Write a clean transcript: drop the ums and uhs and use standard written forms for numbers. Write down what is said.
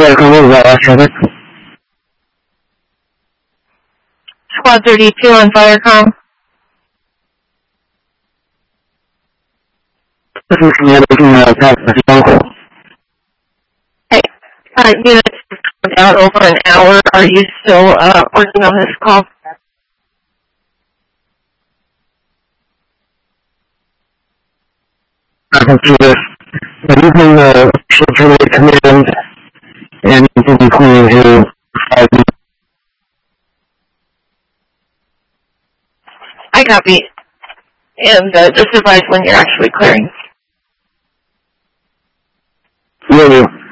Firecom, what was that last traffic? Squad 32 on Firecom. This is Commander from Pacific. Hey, units down over an hour. Are you still working on this call? Computer. Using the short-term command and including to 5 minutes. I copy. And just advise when you're actually clearing. Will do.